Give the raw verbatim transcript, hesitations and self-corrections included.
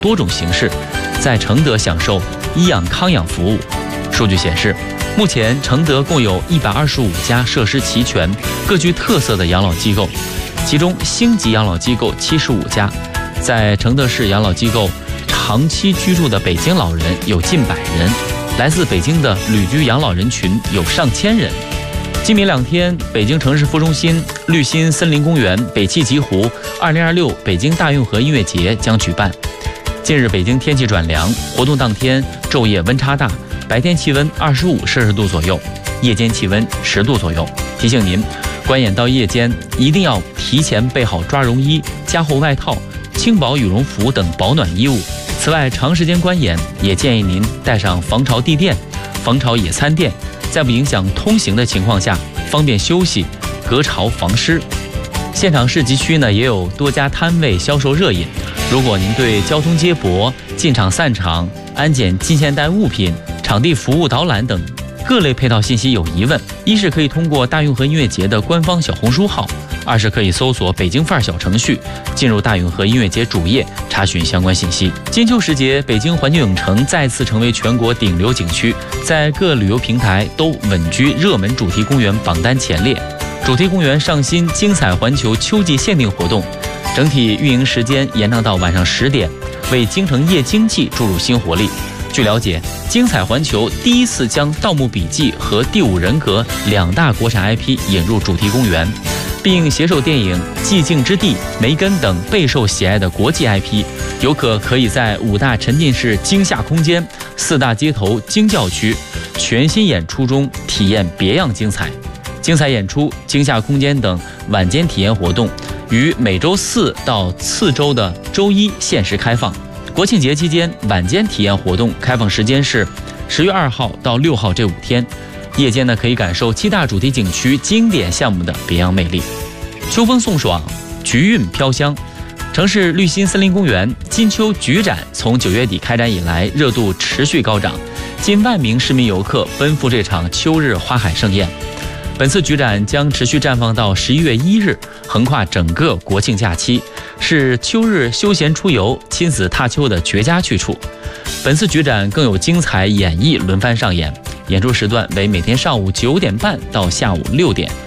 多种形式在承德享受医养康养服务。数据显示，目前承德共有一百二十五家设施齐全、各具特色的养老机构，其中星级养老机构七十五家。在承德市养老机构长期居住的北京老人有近百人，来自北京的旅居养老人群有上千人。今明两天，北京城市副中心、绿心森林公园、北汽极湖二零二六北京大运河音乐节将举办。近日北京天气转凉，活动当天昼夜温差大，白天气温二十五摄氏度左右，夜间气温十度左右。提醒您，观演到夜间一定要提前备好抓绒衣、加厚外套、轻薄羽绒服等保暖衣物。此外，长时间观演也建议您带上防潮地垫、防潮野餐垫，在不影响通行的情况下，方便休息，隔潮防湿。现场市集区呢也有多家摊位销售热饮。如果您对交通接驳、进场散场、安检近现代物品、场地服务导览等各类配套信息有疑问，一是可以通过大运河音乐节的官方小红书号，二是可以搜索北京范儿小程序，进入大运河音乐节主页查询相关信息。金秋时节，北京环球影城再次成为全国顶流景区，在各旅游平台都稳居热门主题公园榜单前列。主题公园上新精彩环球秋季限定活动，整体运营时间延长到晚上十点，为京城夜经济注入新活力。据了解，精彩环球第一次将《盗墓笔记》和《第五人格》两大国产 I P 引入主题公园，并携手电影《寂静之地》、《梅根》等备受喜爱的国际 I P， 游客可以在五大沉浸式惊吓空间、四大街头惊叫区全新演出中体验别样精彩。精彩演出、惊吓空间等晚间体验活动于每周四到次周的周一限时开放。国庆节期间，晚间体验活动开放时间是十月二号到六号这五天。夜间呢，可以感受七大主题景区经典项目的别样魅力。秋风送爽，菊韵飘香。城市绿心森林公园金秋菊展从九月底开展以来，热度持续高涨，近万名市民游客奔赴这场秋日花海盛宴。本次菊展将持续绽放到十一月一日，横跨整个国庆假期，是秋日休闲出游、亲子踏秋的绝佳去处。本次菊展更有精彩演绎轮番上演，演出时段为每天上午九点半到下午六点。